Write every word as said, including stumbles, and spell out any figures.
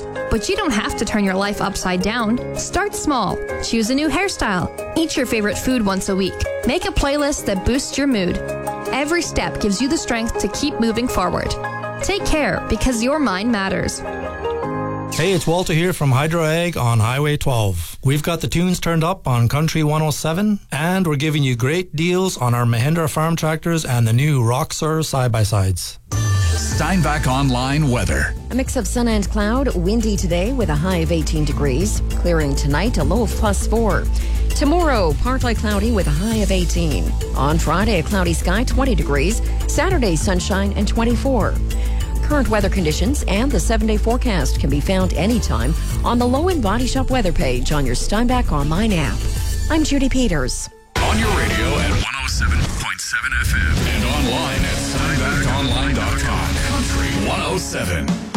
changes. But you don't have to turn your life upside down. Start small. Choose a new hairstyle. Eat your favorite food once a week. Make a playlist that boosts your mood. Every step gives you the strength to keep moving forward. Take care, because your mind matters. Hey, it's Walter here from Hydro Ag on Highway twelve. We've got the tunes turned up on Country one oh seven, and we're giving you great deals on our Mahindra farm tractors and the new Roxor side-by-sides. Steinbach Online weather. A mix of sun and cloud, windy today with a high of eighteen degrees. Clearing tonight, a low of plus four. Tomorrow, partly cloudy with a high of eighteen. On Friday, a cloudy sky, twenty degrees. Saturday, sunshine and twenty-four. Current weather conditions and the seven-day forecast can be found anytime on the Low End Body Shop weather page on your Steinbach Online app. I'm Judy Peters. On your radio at one oh seven point seven F M and online at steinbach online dot com. Country one oh seven.